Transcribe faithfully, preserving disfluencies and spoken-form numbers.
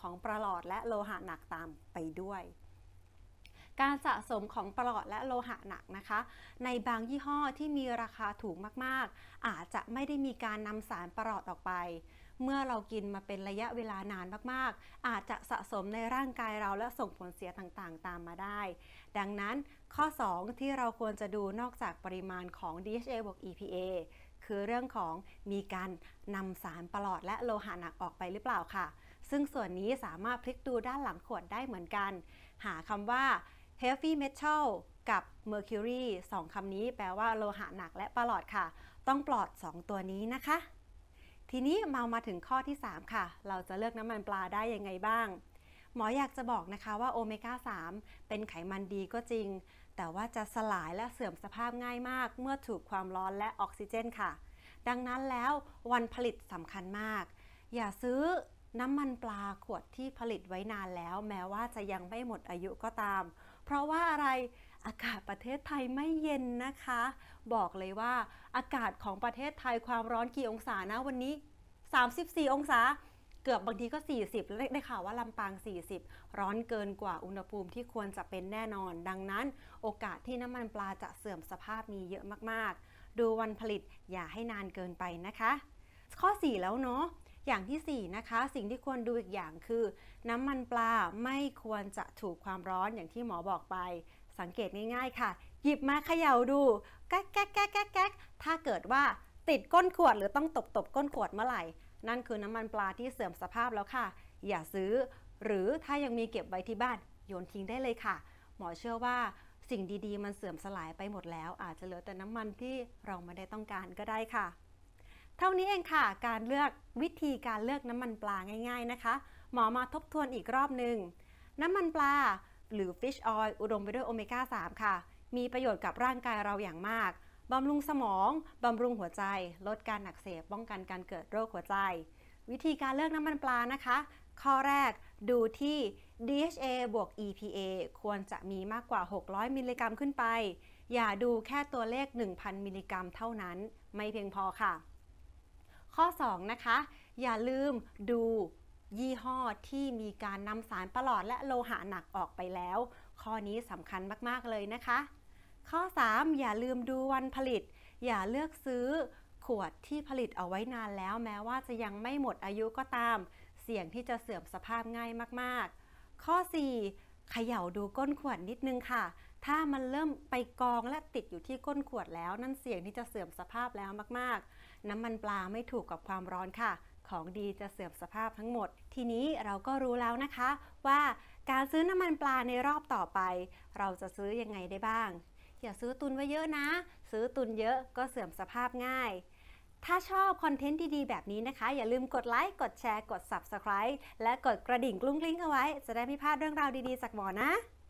ของประหลอดและโลหะหนักตามไปด้วยการสะสมของประหลอดและโลหะหนักนะคะในบางยี่ห้อที่มีราคาถูกมากๆอาจจะไม่ได้มีการนำสารประหลอดออกไปเมื่อเรากินมาเป็นระยะเวลานานมากๆอาจจะสะสมในร่างกายเราและส่งผลเสียต่างๆตามมาได้ดังนั้นข้อสองที่เราควรจะดูนอกจากปริมาณของ ดี เอช เอ บวก อี พี เอ คือเรื่องของมีการนำสารประหลอดและโลหะหนักออกไปหรือเปล่าค่ะซึ่งส่วนนี้สามารถพลิกดูด้านหลังขวดได้เหมือนกันหาคำว่า heavy metal กับ mercury สองคำนี้แปลว่าโลหะหนักและประหลอดค่ะต้องปลอดสองตัวนี้นะคะทีนี้มามาถึงข้อที่สามค่ะเราจะเลือกน้ำมันปลาได้ยังไงบ้างหมออยากจะบอกนะคะว่าโอเมก้าสามเป็นไขมันดีก็จริงแต่ว่าจะสลายและเสื่อมสภาพง่ายมากเมื่อถูกความร้อนและออกซิเจนค่ะดังนั้นแล้ววันผลิตสำคัญมากอย่าซื้อน้ำมันปลาขวดที่ผลิตไว้นานแล้วแม้ว่าจะยังไม่หมดอายุก็ตามเพราะว่าอะไรอากาศประเทศไทยไม่เย็นนะคะบอกเลยว่าอากาศของประเทศไทยความร้อนกี่องศานะวันนี้สามสิบสี่องศาเกือบบางทีก็สี่สิบแล้วได้ข่าวว่าลำปางสี่สิบร้อนเกินกว่าอุณหภูมิที่ควรจะเป็นแน่นอนดังนั้นโอกาสที่น้ำมันปลาจะเสื่อมสภาพมีเยอะมากๆดูวันผลิตอย่าให้นานเกินไปนะคะข้อสี่แล้วเนาะอย่างที่สี่นะคะสิ่งที่ควรดูอีกอย่างคือน้ำมันปลาไม่ควรจะถูกความร้อนอย่างที่หมอบอกไปสังเกตง่ายๆค่ะหยิบมาเขย่าดูแก๊กแก๊กแก๊กแก๊กแก๊กถ้าเกิดว่าติดก้นขวดหรือต้องตบตบก้นขวดเมื่อไหร่นั่นคือน้ำมันปลาที่เสื่อมสภาพแล้วค่ะอย่าซื้อหรือถ้ายังมีเก็บไว้ที่บ้านโยนทิ้งได้เลยค่ะหมอเชื่อว่าสิ่งดีๆมันเสื่อมสลายไปหมดแล้วอาจจะเหลือแต่น้ำมันที่เราไม่ได้ต้องการก็ได้ค่ะเท่านี้เองค่ะการเลือกวิธีการเลือกน้ำมันปลาง่ายๆนะคะหมอมาทบทวนอีกรอบหนึ่งน้ำมันปลาหรือ fish oil อุดมไปด้วยโอเมก้าสามค่ะมีประโยชน์กับร่างกายเราอย่างมากบำรุงสมองบำรุงหัวใจลดการอักเสบป้องกันการเกิดโรคหัวใจวิธีการเลือกน้ำมันปลานะคะข้อแรกดูที่ ดี เอช เอ บวก อี พี เอ ควรจะมีมากกว่าหกร้อยมิลลิกรัมขึ้นไปอย่าดูแค่ตัวเลข หนึ่งพันมิลลิกรัมเท่านั้นไม่เพียงพอค่ะข้อสองนะคะอย่าลืมดูยี่ห้อที่มีการนำสารประหลอดและโลหะหนักออกไปแล้วข้อนี้สำคัญมากๆเลยนะคะข้อสามอย่าลืมดูวันผลิตอย่าเลือกซื้อขวดที่ผลิตเอาไว้นานแล้วแม้ว่าจะยังไม่หมดอายุก็ตามเสี่ยงที่จะเสื่อมสภาพง่ายมากๆข้อสี่เขย่าดูก้นขวดนิดนึงค่ะถ้ามันเริ่มไปกองและติดอยู่ที่ก้นขวดแล้วนั่นเสี่ยงที่จะเสื่อมสภาพแล้วมากๆน้ำมันปลาไม่ถูกกับความร้อนค่ะของดีจะเสื่อมสภาพทั้งหมดทีนี้เราก็รู้แล้วนะคะว่าการซื้อน้ำมันปลาในรอบต่อไปเราจะซื้อยังไงได้บ้างอย่าซื้อตุนไว้เยอะนะซื้อตุนเยอะก็เสื่อมสภาพง่ายถ้าชอบคอนเทนต์ดีๆแบบนี้นะคะอย่าลืมกดไลค์กดแชร์กด ซับสไครบ์ และกดกระดิ่งกรุ้งกริ้งเอาไว้จะได้ไม่พลาดเรื่องราวดีๆจากหมอนะ